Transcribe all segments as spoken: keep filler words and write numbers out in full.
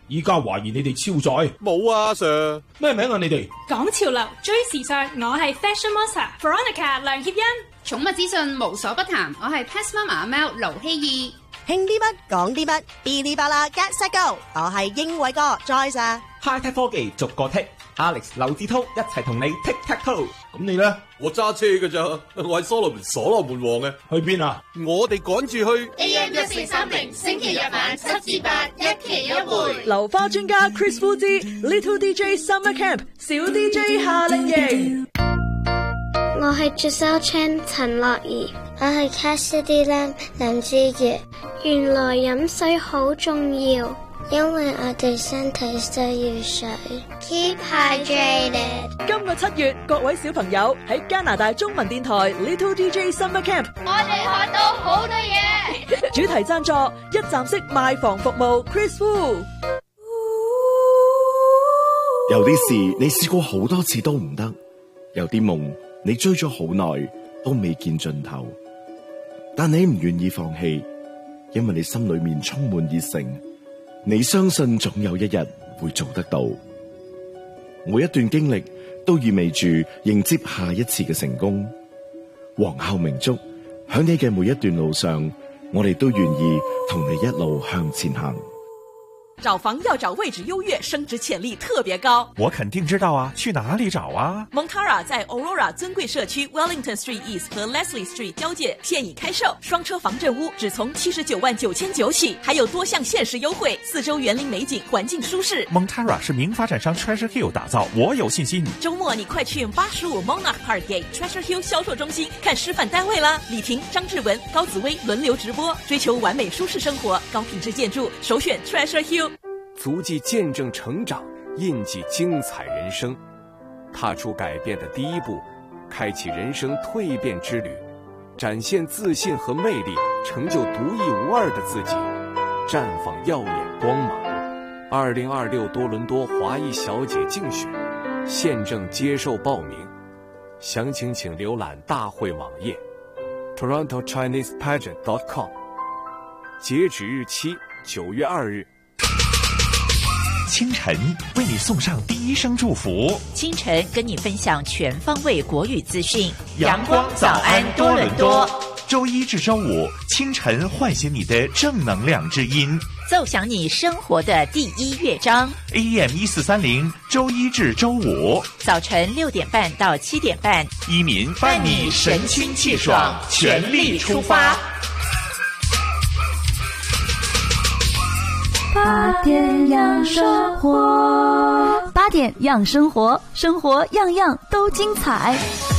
依家懷疑你哋超載。 冇啊，阿 Sir。 咩名啊你哋？ 講潮流，追時尚，我係 Fashion Monster Veronica 梁協欣。 寵物資訊無所不談，我係 Pet Mama 阿喵盧希義。 興啲乜講啲乜，嗶哩吧啦 Get Set Go， 我係英偉哥 Joyce 啊。 High Tech 科技逐個剔 ，Alex 劉志滔一齊同你 Tick Tack Toe。 咁你咧？ 我揸車㗎咋，我係所羅門所羅門王嘅。 去邊啊？ 我哋趕住去 A M 一四三零，星期日晚七至八，一期一會。 流花專家 Chris 夫之 Little D J Summer Camp 小 D J 夏令營。 我係 Giselle Chan 陳樂兒，我係 Cassidy Lam 林志傑。原來飲水好重要，因為我哋身體需要水。Keep hydrated。 今個七月，各位小朋友喺加拿大中文電台 Little D J Summer Camp， 我哋學到好多嘢。 主題贊助一站式賣房服務 Chris Wu。 有啲事你試過好多次都唔得，有啲夢你追咗好耐都未見盡頭，但你唔願意放棄，因為你心裏面充滿熱誠，你相信總有一日會做得到。每一段經歷都意味住迎接下一次嘅成功。皇后明燭，喺你嘅每一段路上，我哋都願意同你一路向前行。 找房要找位置優越，升值潛力特別高。 我肯定知道啊，去哪裡找啊？ Montara 在 Aurora 尊貴社區 Wellington Street East 和 Leslie Street 交界現已開售，雙車房鎮屋只從七十九萬九千九起，還有多項限時優惠，四周園林美景，環境舒適。 Montara 是名發展商 Treasure Hill 打造，我有信心。 周末你快去八十五 Monarch Parkgate Treasure Hill 銷售中心看示範單位啦！李婷、張志文、高紫薇輪流直播，追求完美舒適生活，高品質建築，首選 Treasure Hill。 足跡見證成長，印記精彩人生，踏出改變的第一步，開啟人生蛻變之旅，展現自信和魅力，成就獨一無二的自己，綻放耀眼光芒。二零二六多倫多華裔小姐競選，現正接受報名，詳情請瀏覽大會網頁 toronto chinese pageant dot com， 截止日期九月二日。 清晨為你送上第一聲祝福， 清晨跟你分享全方位國語資訊。 陽光早安多倫多，周一至周五清晨喚醒你的正能量之音， 奏響你生活的第一樂章。 A M 一四三零，周一至周五早晨六點半到七點半， 依民伴你神清氣爽，全力出發。 八點養生活，八點養生活，生活樣樣都精彩。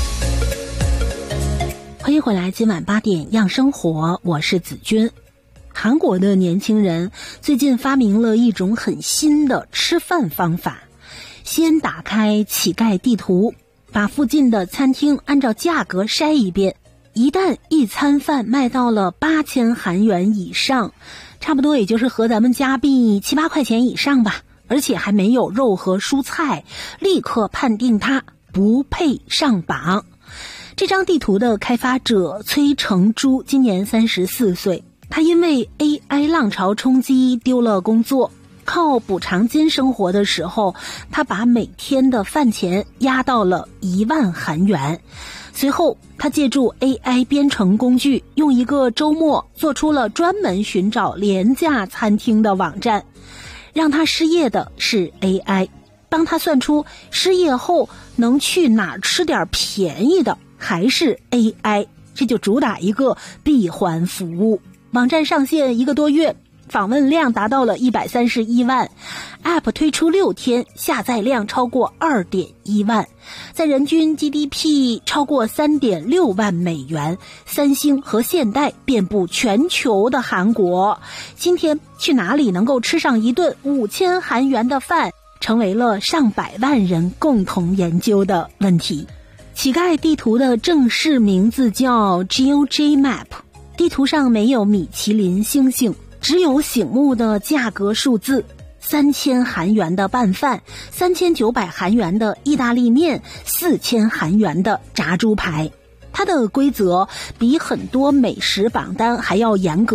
歡迎回來，今晚八點養生活，我是子君。韓國的年輕人最近發明了一種很新的吃飯方法，先打開乞丐地圖，把附近的餐廳按照價格篩一遍，一旦一餐飯賣到了八千韓元以上，差不多也就是和咱們加幣七八塊錢以上吧，而且還沒有肉和蔬菜，立刻判定它不配上榜。這張地圖的開發者崔成洙今年三十四歲，他因為 A I 浪潮衝擊丟了工作，靠補償金生活的時候，他把每天的飯錢壓到了一萬韓元。隨後他借助 A I 編程工具，用一個周末做出了專門尋找廉價餐廳的網站。讓他失業的是 A I， 幫他算出失業後能去哪兒吃點便宜的還是 A I， 這就主打一個閉環服務。網站上線一個多月，訪問量達到了一百三十一萬 ，App 推出六天，下載量超過二點一萬，在人均 G D P 超過三點六萬美元。三星和現代遍布全球的韓國，今天去哪裡能夠吃上一頓五千韓元的飯，成為了上百萬人共同研究的問題。乞丐地圖的正式名字叫 G O J Map， 地圖上沒有米其林星星，只有醒目的價格數字，三千韓元的拌飯，三千九百韓元的意大利麵，四千韓元的炸豬排。它的規則比很多美食榜單還要嚴格，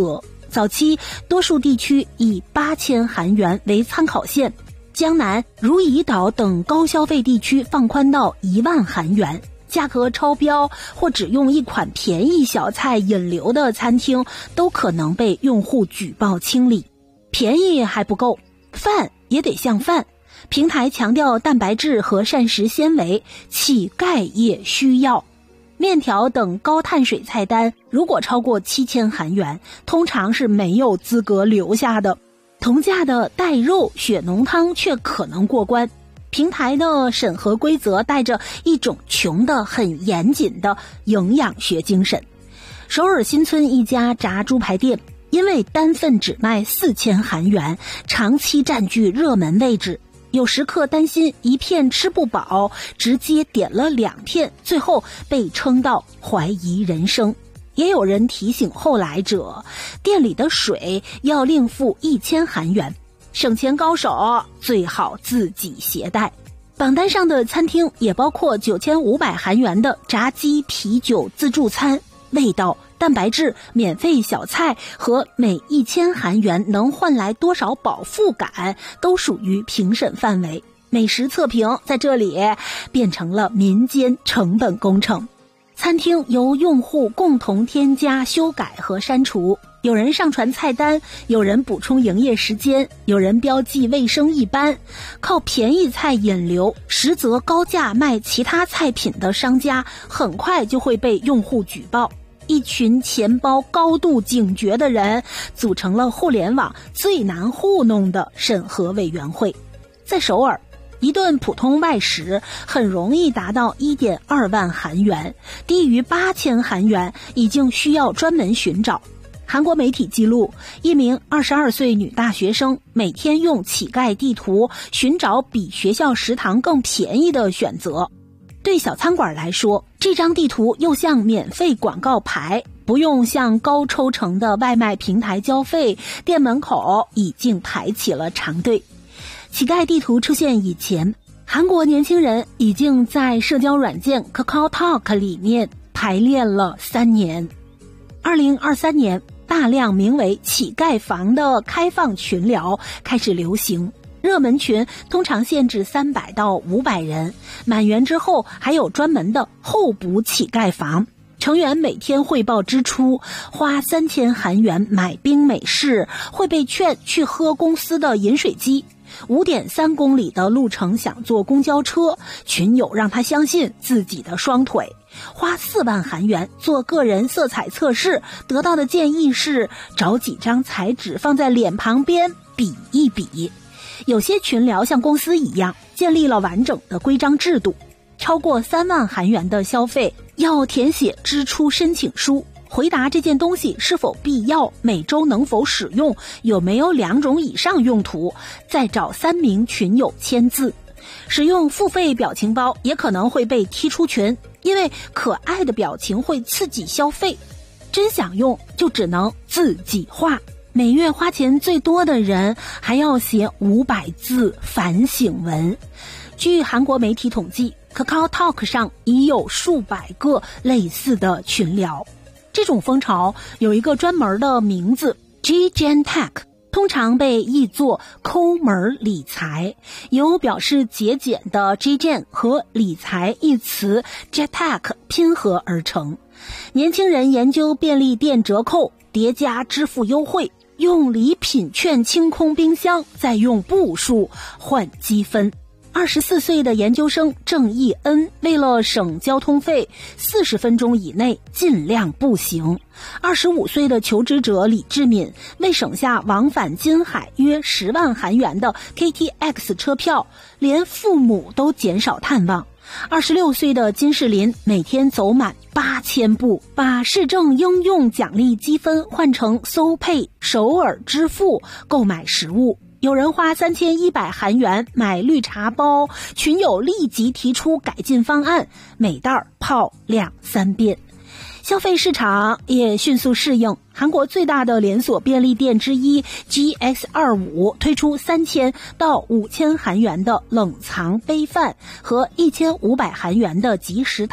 早期多数地区以八千韩元为参考线，江南、如意岛等高消费地区放宽到一万韩元。价格超标或只用一款便宜小菜引流的餐厅都可能被用户举报清理。便宜还不够，饭也得像饭。平台强调蛋白质和膳食纤维，乞丐也需要。面条等高碳水菜单如果超过七千韩元，通常是没有资格留下的。同价的带肉血浓汤却可能过关。平台的审核规则带着一种穷得很严谨的营养学精神。首尔新村一家炸猪排店因为单份只卖四千韩元，长期占据热门位置。有食客担心一片吃不饱，直接点了两片，最后被称到怀疑人生。也有人提醒后来者，店里的水要另付一千韩元。省钱高手最好自己携带。榜单上的餐厅也包括九千五百韩元的炸鸡啤酒自助餐，味道、蛋白质、免费小菜和每一千韩元能换来多少饱腹感都属于评审范围。美食测评在这里变成了民间成本工程。餐厅由用户共同添加、修改和删除，有人上传菜单，有人补充营业时间，有人标记卫生一般。靠便宜菜引流，实则高价卖其他菜品的商家很快就会被用户举报。一群钱包高度警觉的人组成了互联网最难糊弄的审核委员会。在首尔，一顿普通外食很容易达到 一点二万韩元，低于八千韩元已经需要专门寻找。韩国媒体记录，一名二十二岁女大学生每天用乞丐地图寻找比学校食堂更便宜的选择。对小餐馆来说，这张地图又像免费广告牌，不用向高抽成的外卖平台交费，店门口已经排起了长队。乞丐地图出现以前，韩国年轻人已经在社交软件 Kakao Talk 里面排练了三年。二零二三年，大量名为乞丐房的开放群聊开始流行。热门群通常限制三百到五百人，满员之后还有专门的候补乞丐房。成员每天汇报支出，花三千韩元买冰美式，会被劝去喝公司的饮水机。五点三公里的路程想坐公交车，群友让他相信自己的双腿。花四万韩元做个人色彩测试，得到的建议是找几张彩纸放在脸旁边比一比。有些群聊像公司一样建立了完整的规章制度，超过三万韩元的消费要填写支出申请书，回答这件东西是否必要，每周能否使用，有没有两种以上用途，再找三名群友签字。使用付费表情包也可能会被踢出群，因为可爱的表情会刺激消费，真想用就只能自己画。每月花钱最多的人还要写五百字反省文。据韩国媒体统计， Kakao Talk 上已有数百个类似的群聊。这种风潮有一个专门的名字 G-Gen Tech， 通常被译作抠门理财，由表示节俭的 G-Gen 和理财一词 J-Tech 拼合而成。年轻人研究便利店折扣叠加支付优惠，用礼品券清空冰箱，再用步数换积分。二十四岁的研究生郑义恩为了省交通费，四十分钟以内尽量步行。二十五岁的求职者李志敏为省下往返金海约十万韩元的 K T X 车票，连父母都减少探望。二十六岁的金世林每天走满八千步，把市政应用奖励积分换成搜配首尔支付购买食物。有人花三千一百韩元买绿茶包，群友立即提出改进方案，每袋泡两三遍。消费市场也迅速适应，韩国最大的连锁便利店之一 G X 二十五 推出三千到五千韩元的冷藏杯饭和一千五百韩元的即食汤。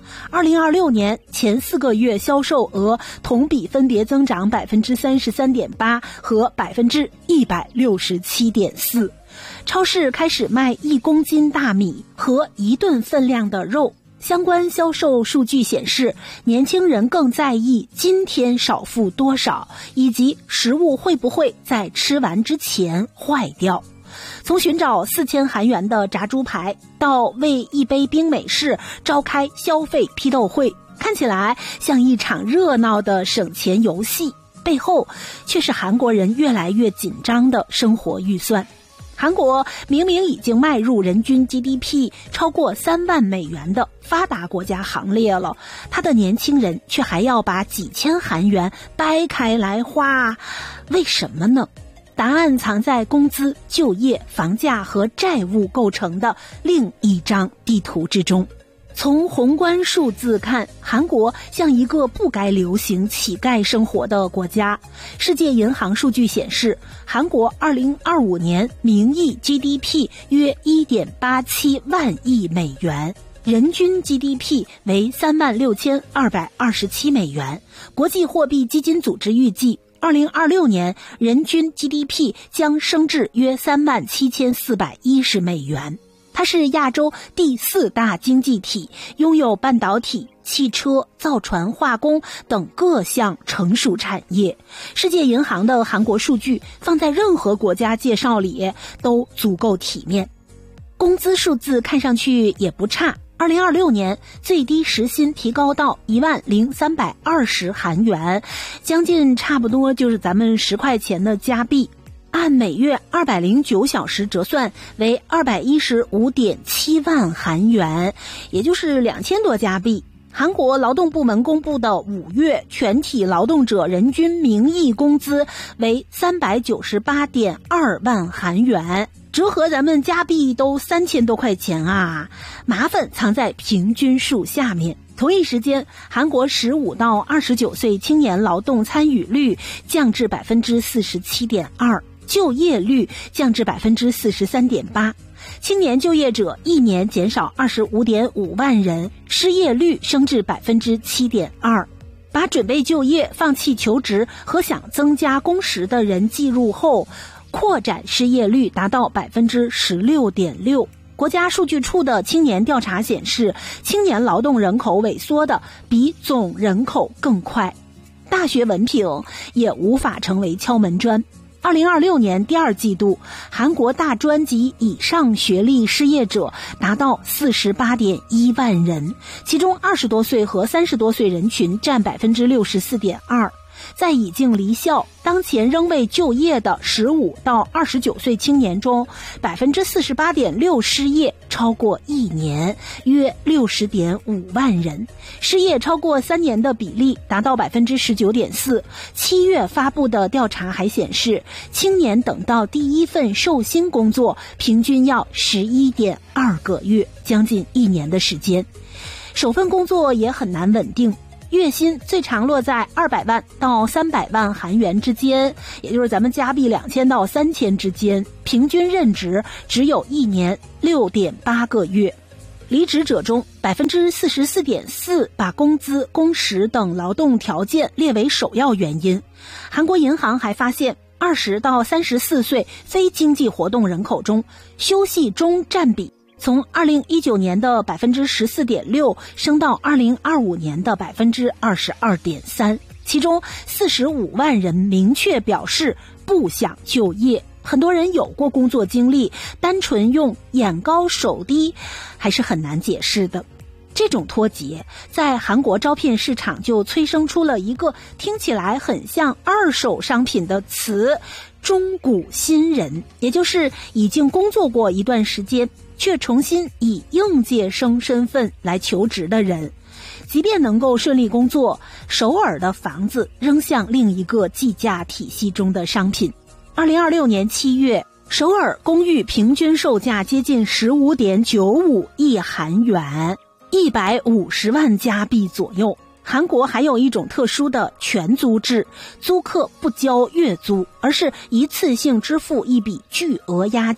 二零二六年前四个月销售额同比分别增长百分之三十三点八和百分之一百六十七点四。超市开始卖一公斤大米和一顿分量的肉。相关销售数据显示，年轻人更在意今天少付多少，以及食物会不会在吃完之前坏掉。从寻找四千韩元的炸猪排到为一杯冰美式召开消费批斗会，看起来像一场热闹的省钱游戏，背后却是韩国人越来越紧张的生活预算。韩国明明已经迈入人均 G D P 超过三万美元的发达国家行列了，他的年轻人却还要把几千韩元掰开来花，为什么呢？答案藏在工资、就业、房价和债务构成的另一张地图之中。从宏观数字看，韩国像一个不该流行乞丐生活的国家。世界银行数据显示，韩国二零二五年名义 G D P 约 一点八七万亿美元，人均 G D P 为三万六千二百二十七美元。国际货币基金组织预计，二零二六年人均 G D P 将升至约三万七千四百一十美元。它是亚洲第四大经济体，拥有半导体、汽车、造船、化工等各项成熟产业。世界银行的韩国数据放在任何国家介绍里都足够体面。工资数字看上去也不差，二零二六年最低时薪提高到一万零三百二十韩元，将近差不多就是咱们十块钱的加币。按每月二百零九小时折算为二百一十五点七万韩元，也就是两千多加币。韩国劳动部门公布的五月全体劳动者人均名义工资为三百九十八点二万韩元，折合咱们加币都三千多块钱啊！麻烦藏在平均数下面。同一时间，韩国十五到二十九岁青年劳动参与率降至百分之四十七点二。就业率降至百分之四十三点八，青年就业者一年减少二十五点五万人，失业率升至百分之七点二。把准备就业、放弃求职和想增加工时的人计入后，扩展失业率达到百分之十六点六。国家数据处的青年调查显示，青年劳动人口萎缩的比总人口更快，大学文凭也无法成为敲门砖。二零二六年第二季度，韩国大专及以上学历失业者达到四十八点一万人，其中二十多岁和三十多岁人群占百分之六十四点二。在已经离校、当前仍未就业的十五到二十九岁青年中，百分之四十八点六失业超过一年，约六十点五万人。失业超过三年的比例达到百分之十九点四。七月发布的调查还显示，青年等到第一份受薪工作，平均要十一点二个月，将近一年的时间。首份工作也很难稳定。月薪最长落在二百万到三百万韩元之间，也就是咱们加币两千到三千之间，平均任职只有一年六点八个月。离职者中，百分之四十四点四把工资、工时等劳动条件列为首要原因。韩国银行还发现，二十到三十四岁非经济活动人口中，休息中占比从二零一九年的百分之十四点六升到二零二五年的百分之二十二点三，其中四十五万人明确表示不想就业。很多人有过工作经历，单纯用眼高手低还是很难解释的。这种脱节在韩国招聘市场就催生出了一个听起来很像二手商品的词，中古新人，也就是已经工作过一段时间却重新以应届生身份来求职的人。即便能够顺利工作，首尔的房子仍像另一个计价体系中的商品。二零二六年七月，首尔公寓平均售价接近 十五点九五亿韩元，一百五十万加币左右。韩国还有一种特殊的全租制，租客不交月租，而是一次性支付一笔巨额押金。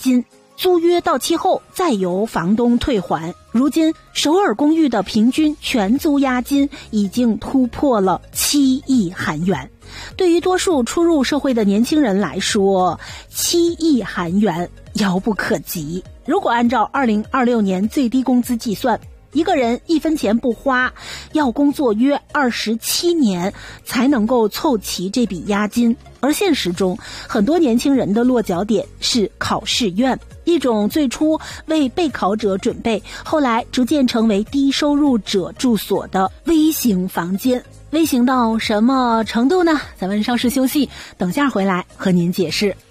租约到期后再由房东退还。如今首尔公寓的平均全租押金已经突破了七亿韩元。对于多数初入社会的年轻人来说，七亿韩元遥不可及。如果按照二零二六年最低工资计算，一个人一分钱不花，要工作约二十七年才能够凑齐这笔押金。而现实中，很多年轻人的落脚点是考试院，一种最初为备考者准备，后来逐渐成为低收入者住所的微型房间。微型到什么程度呢？咱们稍事休息，等下回来和您解释。